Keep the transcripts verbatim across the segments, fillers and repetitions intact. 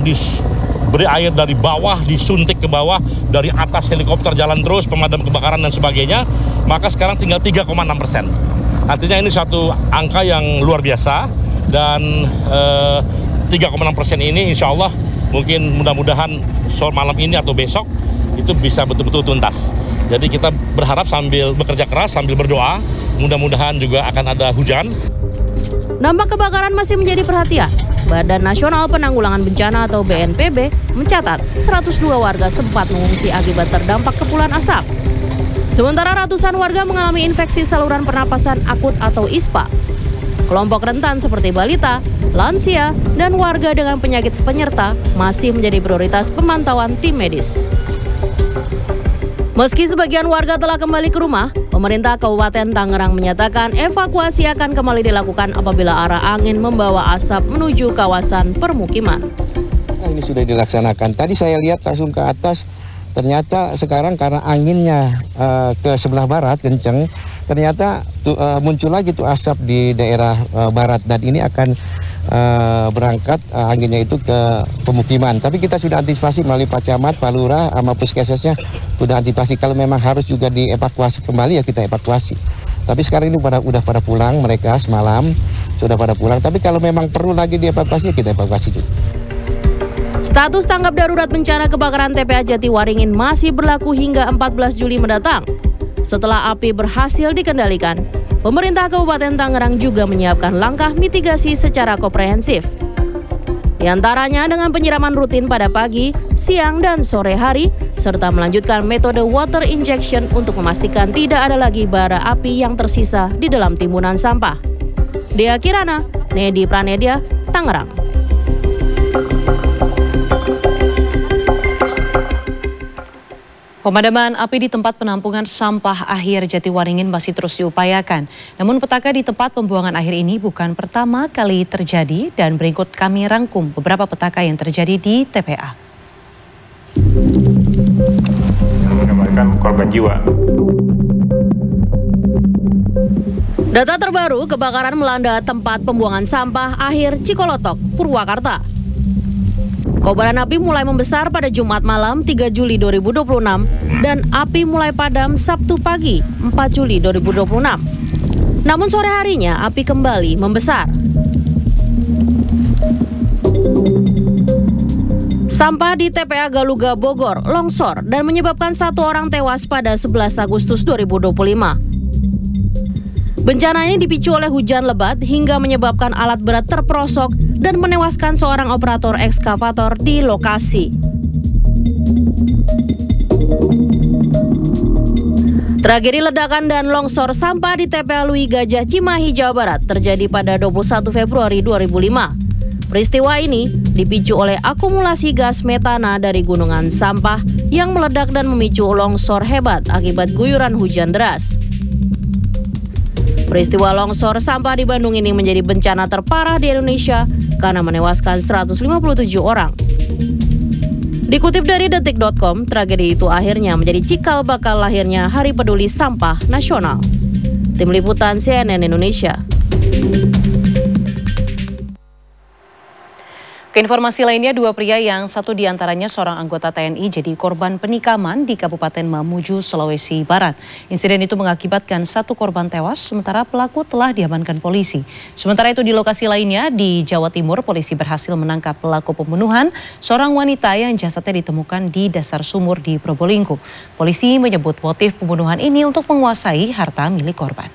diberi air dari bawah, disuntik ke bawah, dari atas helikopter jalan terus, pemadam kebakaran dan sebagainya, maka sekarang tinggal tiga koma enam persen. Artinya ini suatu angka yang luar biasa, dan eh, tiga koma enam persen ini insya Allah mungkin mudah-mudahan sore malam ini atau besok itu bisa betul-betul tuntas. Jadi kita berharap sambil bekerja keras, sambil berdoa, mudah-mudahan juga akan ada hujan. Dampak kebakaran masih menjadi perhatian. Badan Nasional Penanggulangan Bencana atau B N P B mencatat seratus dua warga sempat mengungsi akibat terdampak kepulan asap. Sementara ratusan warga mengalami infeksi saluran pernapasan akut atau I S P A. Kelompok rentan seperti balita, lansia, dan warga dengan penyakit penyerta masih menjadi prioritas pemantauan tim medis. Meski sebagian warga telah kembali ke rumah, pemerintah Kabupaten Tangerang menyatakan evakuasi akan kembali dilakukan apabila arah angin membawa asap menuju kawasan permukiman. Nah, ini sudah dilaksanakan. Tadi saya lihat langsung ke atas, ternyata sekarang karena anginnya uh, ke sebelah barat kenceng, ternyata tu, uh, muncul lagi tuh asap di daerah uh, barat, dan ini akan Uh, berangkat uh, anginnya itu ke pemukiman. Tapi kita sudah antisipasi melalui Pak Camat, Pak Lurah, sama Puskesmasnya sudah antisipasi. Kalau memang harus juga dievakuasi kembali, ya kita evakuasi. Tapi sekarang ini pada, udah pada pulang, mereka semalam sudah pada pulang. Tapi kalau memang perlu lagi dievakuasi, ya kita evakuasi juga. Status tanggap darurat bencana kebakaran T P A Jatiwaringin masih berlaku hingga empat belas Juli mendatang. Setelah api berhasil dikendalikan, pemerintah Kabupaten Tangerang juga menyiapkan langkah mitigasi secara komprehensif. Di antaranya dengan penyiraman rutin pada pagi, siang, dan sore hari, serta melanjutkan metode water injection untuk memastikan tidak ada lagi bara api yang tersisa di dalam timbunan sampah. Dea Kirana, Nedi Pranedia, Tangerang. Pemadaman api di tempat penampungan sampah akhir Jatiwaringin masih terus diupayakan. Namun petaka di tempat pembuangan akhir ini bukan pertama kali terjadi, dan berikut kami rangkum beberapa petaka yang terjadi di T P A. Mengamankan korban jiwa. Data terbaru kebakaran melanda tempat pembuangan sampah akhir Cikolotok, Purwakarta. Kobaran api mulai membesar pada Jumat malam tiga Juli dua ribu dua puluh enam dan api mulai padam Sabtu pagi empat Juli dua ribu dua puluh enam. Namun sore harinya api kembali membesar. Sampah di T P A Galuga Bogor longsor dan menyebabkan satu orang tewas pada sebelas Agustus dua ribu dua puluh lima. Bencana ini dipicu oleh hujan lebat hingga menyebabkan alat berat terperosok dan menewaskan seorang operator ekskavator di lokasi. Tragedi ledakan dan longsor sampah di T P A Lui Gajah Cimahi, Jawa Barat terjadi pada dua puluh satu Februari dua ribu lima. Peristiwa ini dipicu oleh akumulasi gas metana dari gunungan sampah yang meledak dan memicu longsor hebat akibat guyuran hujan deras. Peristiwa longsor sampah di Bandung ini menjadi bencana terparah di Indonesia karena menewaskan seratus lima puluh tujuh orang. Dikutip dari detik dot com, tragedi itu akhirnya menjadi cikal bakal lahirnya Hari Peduli Sampah Nasional. Tim Liputan C N N Indonesia. Keinformasi lainnya, dua pria yang satu diantaranya seorang anggota T N I jadi korban penikaman di Kabupaten Mamuju, Sulawesi Barat. Insiden itu mengakibatkan satu korban tewas, sementara pelaku telah diamankan polisi. Sementara itu di lokasi lainnya di Jawa Timur, polisi berhasil menangkap pelaku pembunuhan seorang wanita yang jasadnya ditemukan di dasar sumur di Probolinggo. Polisi menyebut motif pembunuhan ini untuk menguasai harta milik korban.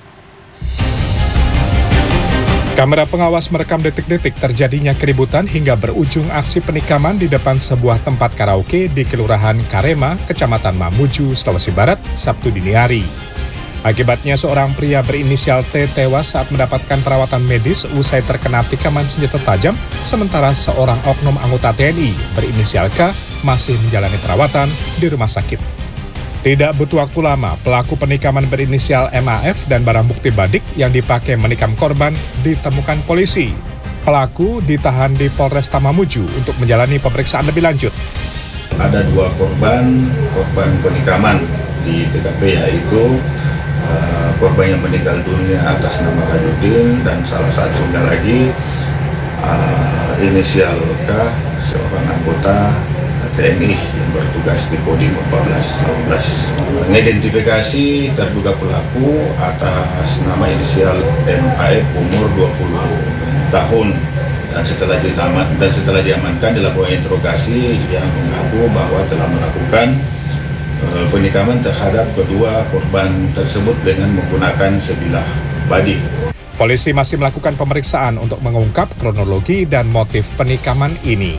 Kamera pengawas merekam detik-detik terjadinya keributan hingga berujung aksi penikaman di depan sebuah tempat karaoke di Kelurahan Karema, Kecamatan Mamuju, Sulawesi Barat, Sabtu dini hari. Akibatnya seorang pria berinisial T tewas saat mendapatkan perawatan medis usai terkena tikaman senjata tajam, sementara seorang oknum anggota T N I berinisial K masih menjalani perawatan di rumah sakit. Tidak butuh waktu lama, pelaku penikaman berinisial M A F dan barang bukti badik yang dipakai menikam korban ditemukan polisi. Pelaku ditahan di Polresta Mamuju untuk menjalani pemeriksaan lebih lanjut. Ada dua korban, korban penikaman di T K P, yaitu uh, korban yang meninggal dunia atas nama Hayudin dan salah satunya lagi uh, inisial K, anggota T N I yang bertugas di Kodim empat belas delapan belas. Mengidentifikasi terduga pelaku atas nama inisial M A F umur dua puluh tahun, dan setelah ditamat dan setelah diamankan dilakukan interogasi yang mengaku bahwa telah melakukan uh, penikaman terhadap kedua korban tersebut dengan menggunakan sebilah badik. Polisi masih melakukan pemeriksaan untuk mengungkap kronologi dan motif penikaman ini.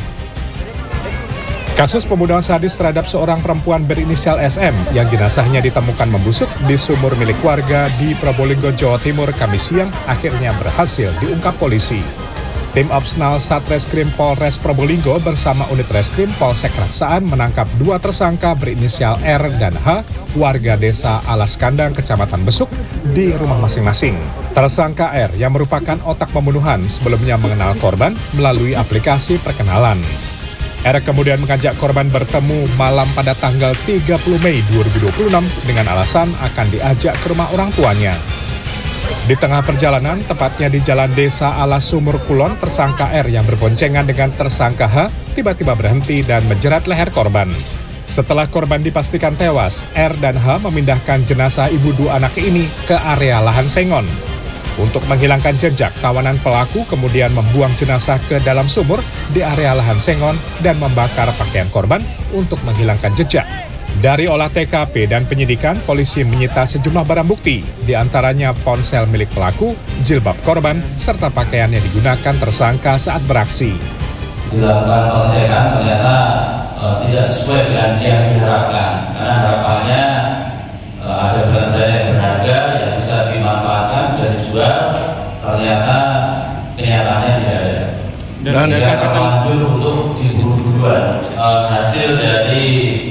Kasus pembunuhan sadis terhadap seorang perempuan berinisial S M yang jenazahnya ditemukan membusuk di sumur milik warga di Probolinggo, Jawa Timur Kamis siang akhirnya berhasil diungkap polisi. Tim Opsnal Satreskrim Polres Probolinggo bersama unit Reskrim Polsek Raksaan menangkap dua tersangka berinisial R dan H, warga desa Alas Kandang, Kecamatan Besuk, di rumah masing-masing. Tersangka R yang merupakan otak pembunuhan sebelumnya mengenal korban melalui aplikasi perkenalan. R kemudian mengajak korban bertemu malam pada tanggal tiga puluh Mei dua ribu dua puluh enam dengan alasan akan diajak ke rumah orang tuanya. Di tengah perjalanan, tepatnya di jalan desa Alas Sumur Kulon, tersangka R yang berboncengan dengan tersangka H tiba-tiba berhenti dan menjerat leher korban. Setelah korban dipastikan tewas, R dan H memindahkan jenazah ibu dua anak ini ke area lahan sengon. Untuk menghilangkan jejak, kawanan pelaku kemudian membuang jenazah ke dalam sumur di area lahan sengon dan membakar pakaian korban untuk menghilangkan jejak. Dari olah T K P dan penyidikan, polisi menyita sejumlah barang bukti, diantaranya ponsel milik pelaku, jilbab korban, serta pakaian yang digunakan tersangka saat beraksi. Dilakukan pengecekan ternyata e, tidak sesuai dengan yang diharapkan, karena harapannya e, ada benda yang berharga yang bisa dimanfaatkan, bisa dijual, ternyata kenyataannya tidak ada. Dan sehingga terlanjur untuk diburu-buruan. E, hasil dari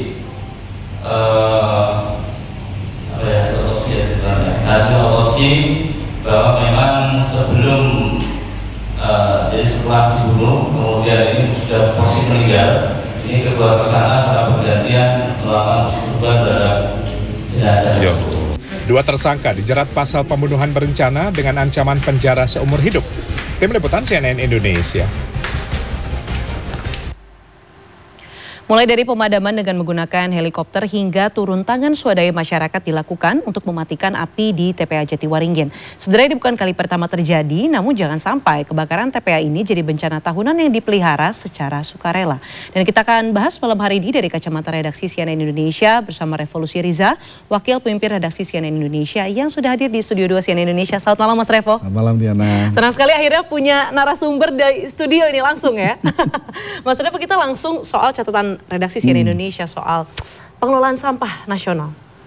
Uh, apa ya, hasil otopsi ya, hasil otopsi bahwa memang sebelum uh, jadi setelah dibunuh kemudian ini sudah posisi meninggal, ini kedua tersangka secara bergantian melakukan persetubuhan terhadap jenazah tersebut. Dua tersangka dijerat pasal pembunuhan berencana dengan ancaman penjara seumur hidup. Tim Liputan C N N Indonesia. Mulai dari pemadaman dengan menggunakan helikopter hingga turun tangan swadaya masyarakat dilakukan untuk mematikan api di T P A Jatiwaringin. Sebenarnya ini bukan kali pertama terjadi, namun jangan sampai kebakaran T P A ini jadi bencana tahunan yang dipelihara secara sukarela. Dan kita akan bahas malam hari ini dari kacamata redaksi C N N Indonesia bersama Revolusi Riza, wakil pemimpin redaksi C N N Indonesia yang sudah hadir di Studio dua C N N Indonesia. Selamat malam Mas Revo. Selamat malam Diana. Senang sekali akhirnya punya narasumber dari studio ini langsung ya. Mas Revo, kita langsung soal catatan redaksi C N N hmm. Indonesia soal pengelolaan sampah nasional.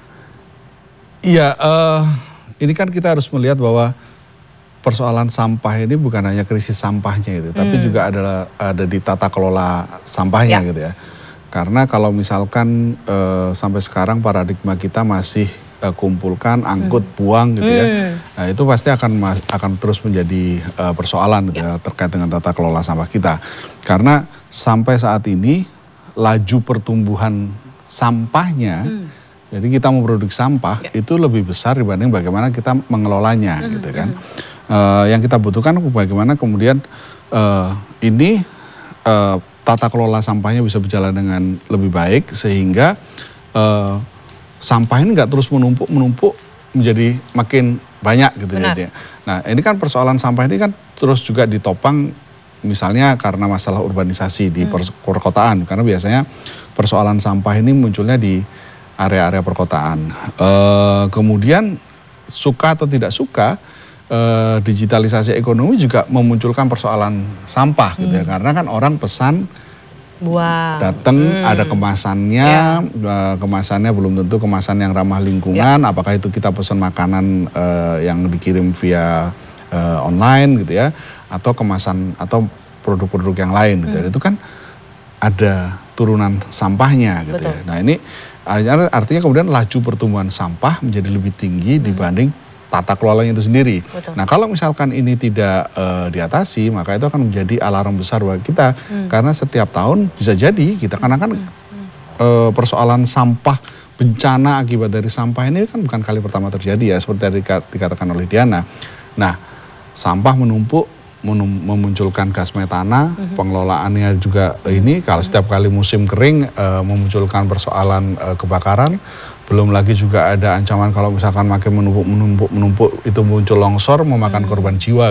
Iya, uh, ini kan kita harus melihat bahwa persoalan sampah ini bukan hanya krisis sampahnya gitu, hmm. tapi juga adalah ada di tata kelola sampahnya ya. gitu ya. Karena kalau misalkan uh, sampai sekarang paradigma kita masih uh, kumpulkan, angkut, hmm. buang gitu hmm. ya. Nah, itu pasti akan akan terus menjadi uh, persoalan gitu ya. ya terkait dengan tata kelola sampah kita. Karena sampai saat ini laju pertumbuhan sampahnya, hmm. jadi kita memproduksi sampah ya. itu lebih besar dibanding bagaimana kita mengelolanya, hmm. gitu kan. Hmm. Uh, yang kita butuhkan bagaimana kemudian uh, ini uh, tata kelola sampahnya bisa berjalan dengan lebih baik sehingga uh, sampah ini nggak terus menumpuk menumpuk menjadi makin banyak gitu ya. Nah ini kan persoalan sampah ini kan terus juga ditopang. Misalnya karena masalah urbanisasi di hmm. perkotaan, karena biasanya persoalan sampah ini munculnya di area-area perkotaan. E, kemudian suka atau tidak suka, e, digitalisasi ekonomi juga memunculkan persoalan sampah hmm. gitu ya, karena kan orang pesan wow. datang hmm. ada kemasannya, yeah. e, kemasannya belum tentu kemasan yang ramah lingkungan, yeah. apakah itu kita pesan makanan e, yang dikirim via e, online gitu ya, atau kemasan atau produk-produk yang lain gitu. Hmm. Itu kan ada turunan sampahnya gitu. Betul. ya. Nah, ini artinya kemudian laju pertumbuhan sampah menjadi lebih tinggi hmm. dibanding tata kelolanya itu sendiri. Betul. Nah, kalau misalkan ini tidak uh, diatasi, maka itu akan menjadi alarm besar bagi kita hmm. karena setiap tahun bisa jadi kita karena kan hmm. uh, persoalan sampah, bencana akibat dari sampah ini kan bukan kali pertama terjadi ya, seperti tadi dikatakan oleh Diana. Nah, sampah menumpuk memunculkan gas metana, mm-hmm. pengelolaannya juga ini kalau setiap kali musim kering uh, memunculkan persoalan uh, kebakaran. Belum lagi juga ada ancaman kalau misalkan makin menumpuk menumpuk menumpuk itu muncul longsor memakan mm-hmm. korban jiwa.